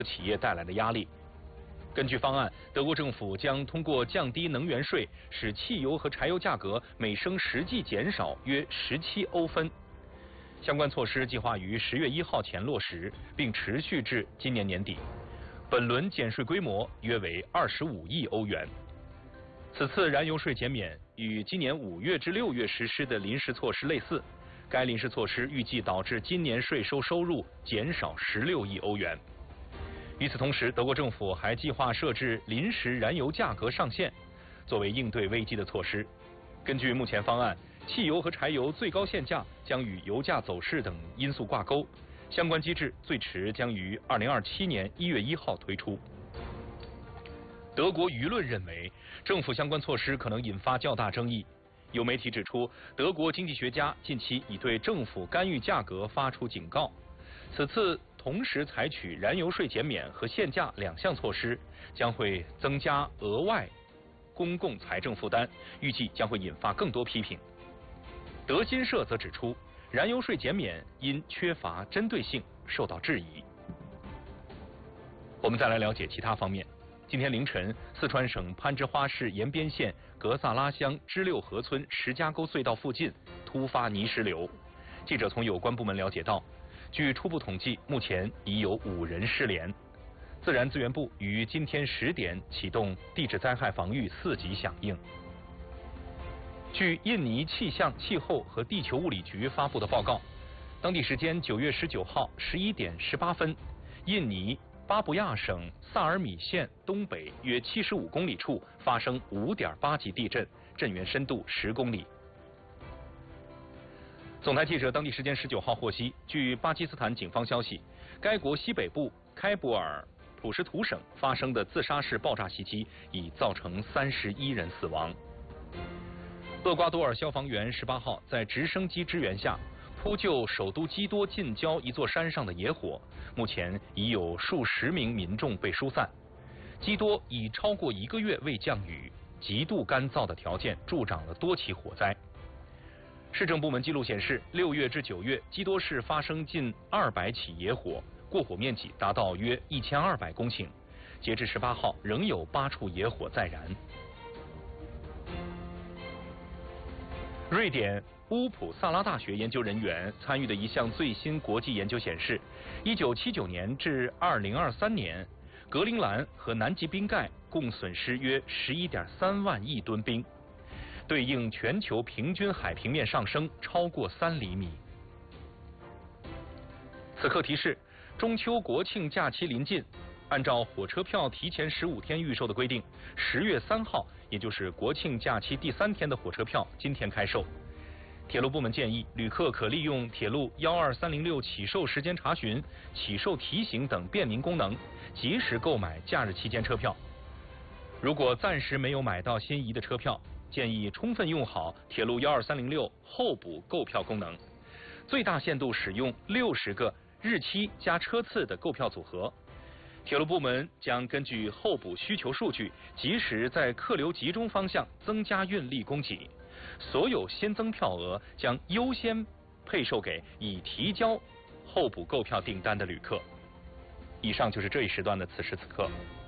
企业带来的压力。根据方案，德国政府将通过降低能源税，使汽油和柴油价格每升实际减少约17欧分。相关措施计划于10月1号前落实，并持续至今年年底。本轮减税规模约为25亿欧元。此次燃油税减免与今年5月至6月实施的临时措施类似，该临时措施预计导致今年税收入减少16亿欧元。与此同时，德国政府还计划设置临时燃油价格上限，作为应对危机的措施。根据目前方案，汽油和柴油最高限价将与油价走势等因素挂钩，相关机制最迟将于2027年1月1号推出。德国舆论认为，政府相关措施可能引发较大争议。有媒体指出，德国经济学家近期已对政府干预价格发出警告。此次同时采取燃油税减免和限价2项措施，将会增加额外公共财政负担，预计将会引发更多批评。德新社则指出，燃油税减免因缺乏针对性受到质疑。我们再来了解其他方面。今天凌晨，四川省攀枝花市延边县格萨拉乡支六河村石家沟隧道附近突发泥石流。记者从有关部门了解到，据初步统计，目前已有5人失联。自然资源部于今天10点启动地质灾害防御4级响应。据印尼气象、气候和地球物理局发布的报告，当地时间9月19号11点18分，印尼巴布亚省萨尔米县东北约75公里处发生5.8级地震，震源深度10公里。总台记者当地时间19号获悉，据巴基斯坦警方消息，该国西北部开普尔普什图省发生的自杀式爆炸袭击已造成31人死亡。厄瓜多尔消防员18号在直升机支援下扑救首都基多近郊一座山上的野火，目前已有数十名民众被疏散。基多已超过1个月未降雨，极度干燥的条件助长了多起火灾。市政部门记录显示，6月至9月，基多市发生近200起野火，过火面积达到约1200公顷。截至18号，仍有8处野火在燃。瑞典乌普萨拉大学研究人员参与的一项最新国际研究显示，1979年至2023年，格陵兰和南极冰盖共损失约11.3万亿吨冰，对应全球平均海平面上升超过3厘米。此刻提示：中秋国庆假期临近，按照火车票提前15天预售的规定，10月3号，也就是国庆假期第3天的火车票今天开售。铁路部门建议，旅客可利用铁路12306起售时间查询、起售提醒等便民功能，及时购买假日期间车票。如果暂时没有买到心仪的车票，建议充分用好铁路12306候补购票功能，最大限度使用60个日期加车次的购票组合。铁路部门将根据候补需求数据，及时在客流集中方向增加运力供给。所有新增票额将优先配售给已提交候补购票订单的旅客。以上就是这一时段的此时此刻。